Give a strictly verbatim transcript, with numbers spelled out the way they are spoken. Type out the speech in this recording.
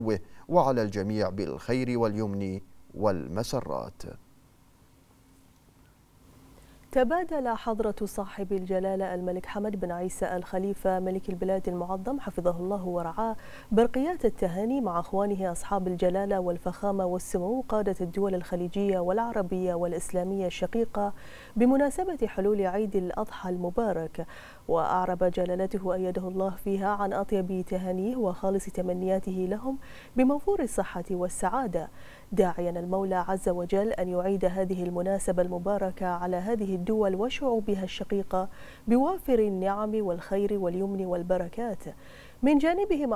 وعلى الجميع بالخير واليمن والمسرات. تبادل حضرة صاحب الجلالة الملك حمد بن عيسى الخليفة ملك البلاد المعظم حفظه الله ورعاه برقيات التهاني مع أخوانه أصحاب الجلالة والفخامة والسمو قادة الدول الخليجية والعربية والإسلامية الشقيقة بمناسبة حلول عيد الأضحى المبارك، وأعرب جلالته أيده الله فيها عن أطيب تهانيه وخالص تمنياته لهم بموفور الصحة والسعادة، داعيا المولى عز وجل أن يعيد هذه المناسبة المباركة على هذه الدول وشعوبها الشقيقة بوافر النعم والخير واليمن والبركات. من جانبه